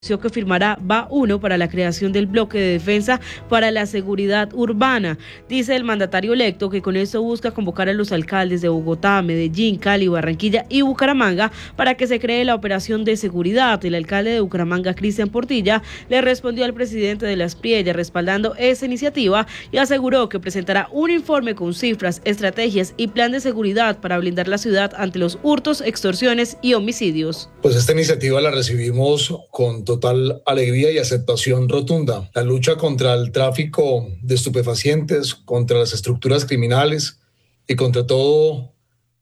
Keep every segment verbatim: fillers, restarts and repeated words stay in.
que firmará B A uno para la creación del bloque de defensa para la seguridad urbana. Dice el mandatario electo que con esto busca convocar a los alcaldes de Bogotá, Medellín, Cali, Barranquilla y Bucaramanga para que se cree la operación de seguridad. El alcalde de Bucaramanga, Cristian Portilla, le respondió al presidente de las Priellas respaldando esa iniciativa y aseguró que presentará un informe con cifras, estrategias y plan de seguridad para blindar la ciudad ante los hurtos, extorsiones y homicidios. Pues esta iniciativa la recibimos con total alegría y aceptación rotunda. La lucha contra el tráfico de estupefacientes, contra las estructuras criminales y contra todo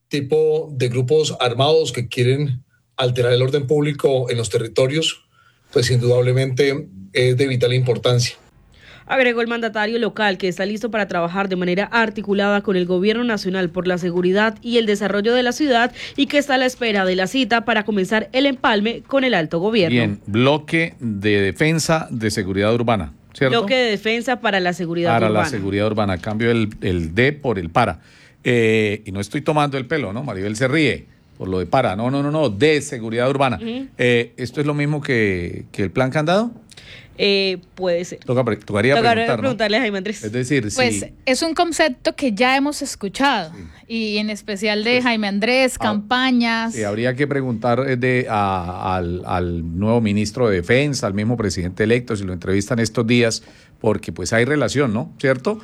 tipo de grupos armados que quieren alterar el orden público en los territorios, pues indudablemente es de vital importancia. Agregó el mandatario local que está listo para trabajar de manera articulada con el gobierno nacional por la seguridad y el desarrollo de la ciudad y que está a la espera de la cita para comenzar el empalme con el alto gobierno. Bien, bloque de defensa de seguridad urbana, ¿cierto? Bloque de defensa para la seguridad para urbana. Para la seguridad urbana, cambio el, el D por el para. Eh, y no estoy tomando el pelo, ¿no? Maribel se ríe por lo de para. No, no, no, no, de seguridad urbana. Uh-huh. Eh, ¿Esto es lo mismo que, que el plan candado? Eh, puede ser. Toca, tocaría Tocar preguntar, preguntarle ¿no? a Jaime Andrés. Es decir, pues sí. Es un concepto que ya hemos escuchado, sí. Y en especial de pues, Jaime Andrés, ah, campañas. Sí, habría que preguntar de, a, al, al nuevo ministro de Defensa, al mismo presidente electo, si lo entrevistan estos días, porque pues hay relación, ¿no? ¿Cierto?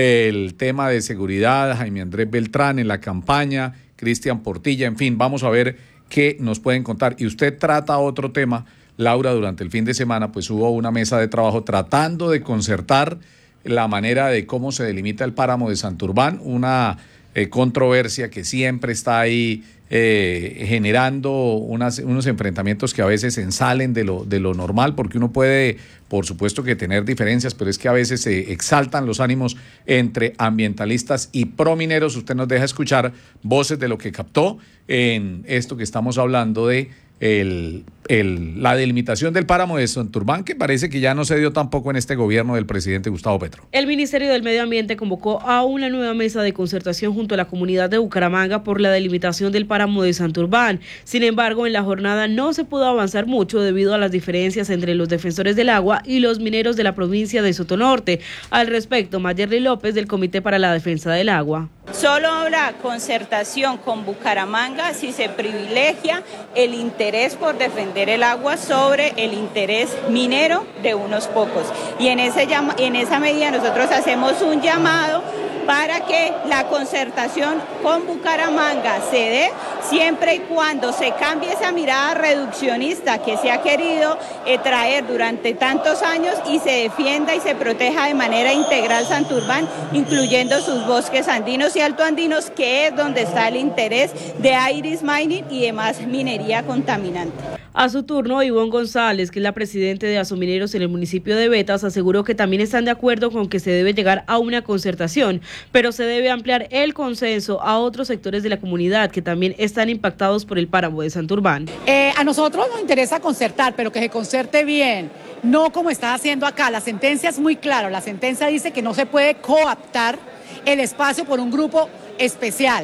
El tema de seguridad, Jaime Andrés Beltrán en la campaña, Cristian Portilla, en fin, vamos a ver qué nos pueden contar. Y usted trata otro tema, Laura, durante el fin de semana pues hubo una mesa de trabajo tratando de concertar la manera de cómo se delimita el páramo de Santurbán, una eh, controversia que siempre está ahí eh, generando unas, unos enfrentamientos que a veces se salen de lo, de lo normal, porque uno puede, por supuesto que tener diferencias, pero es que a veces se exaltan los ánimos entre ambientalistas y promineros. Usted nos deja escuchar voces de lo que captó en esto que estamos hablando de El, el, la delimitación del páramo de Santurbán, que parece que ya no se dio tampoco en este gobierno del presidente Gustavo Petro. El Ministerio del Medio Ambiente convocó a una nueva mesa de concertación junto a la comunidad de Bucaramanga por la delimitación del páramo de Santurbán. Sin embargo, en la jornada no se pudo avanzar mucho debido a las diferencias entre los defensores del agua y los mineros de la provincia de Sotonorte. Al respecto, Mayerly López, del Comité para la Defensa del Agua. Solo habrá concertación con Bucaramanga si se privilegia el interés por defender el agua sobre el interés minero de unos pocos. Y en, ese, en esa medida nosotros hacemos un llamado para que la concertación con Bucaramanga se dé siempre y cuando se cambie esa mirada reduccionista que se ha querido eh, traer durante tantos años y se defienda y se proteja de manera integral Santurbán, incluyendo sus bosques andinos y altoandinos, que es donde está el interés de Iris Mining y demás minería contaminante. A su turno, Ivonne González, que es la presidenta de Asomineros en el municipio de Betas, aseguró que también están de acuerdo con que se debe llegar a una concertación, pero se debe ampliar el consenso a otros sectores de la comunidad que también están impactados por el páramo de Santurbán. Eh, a nosotros nos interesa concertar, pero que se concerte bien, no como está haciendo acá. La sentencia es muy clara, la sentencia dice que no se puede coaptar el espacio por un grupo especial.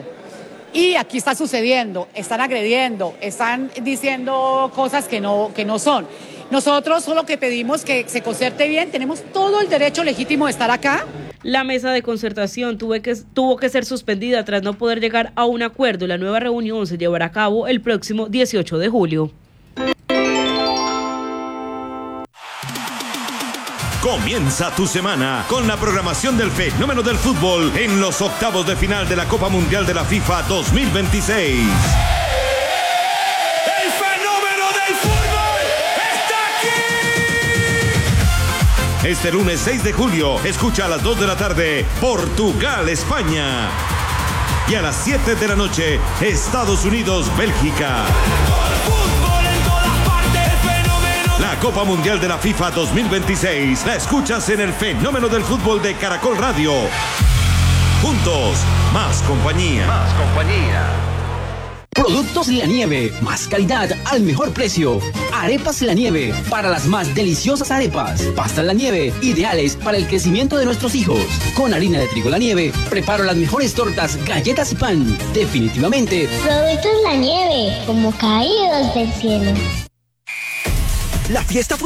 Y aquí está sucediendo, están agrediendo, están diciendo cosas que no, que no son. Nosotros solo que pedimos que se concerte bien, tenemos todo el derecho legítimo de estar acá. La mesa de concertación tuvo que, tuvo que ser suspendida tras no poder llegar a un acuerdo. La nueva reunión se llevará a cabo el próximo dieciocho de julio. Comienza tu semana con la programación del fenómeno del fútbol en los octavos de final de la Copa Mundial de la FIFA dos mil veintiséis. ¡El fenómeno del fútbol está aquí! Este lunes seis de julio, escucha a las dos de la tarde Portugal-España. Y a las siete de la noche, Estados Unidos-Bélgica. La Copa Mundial de la FIFA dos mil veintiséis la escuchas en el fenómeno del fútbol de Caracol Radio. Juntos, más compañía. Más compañía. Productos La Nieve, más calidad al mejor precio. Arepas La Nieve, para las más deliciosas arepas. Pastas La Nieve, ideales para el crecimiento de nuestros hijos. Con harina de trigo La Nieve, preparo las mejores tortas, galletas y pan. Definitivamente. Productos La Nieve, como caídos del cielo. La fiesta